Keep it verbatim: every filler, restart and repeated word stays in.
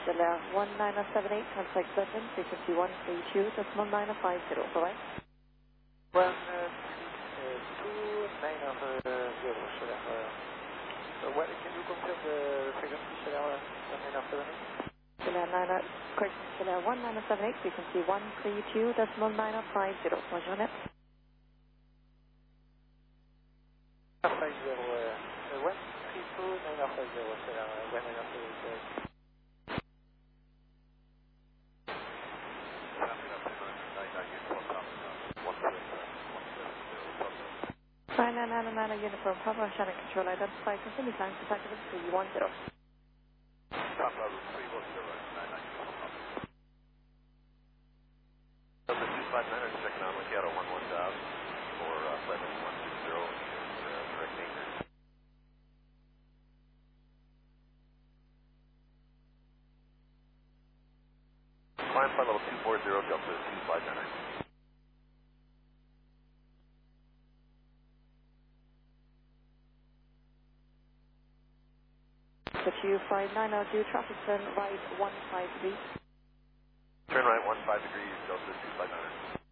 Silla one nine seven eight, contact London, frequency one three two, decimal nine five zero, bye-bye. one two nine zero, Silla. Uh, what, can you confirm the frequency, Silla one nine seven eight? Silla nine, correct, Silla one nine seven eight, frequency one three two, decimal nine five zero, bonjour net. five zero, uh, one three two nine five zero, Silla one nine seven eight. nine nine nine nine, uniform, Papa, Shannon Control, identify, continue time, contact us three one zero. Papa, three one zero, nine nine zero. Number two five nine, are checking on Macchiato one one thousand for uh, flight number one two zero and uh, direct danger. Climb flight level two four zero, Delta two five nine. The two five nine, I'll do traffic turn right one five three. Turn right one five degrees, Delta two five nine.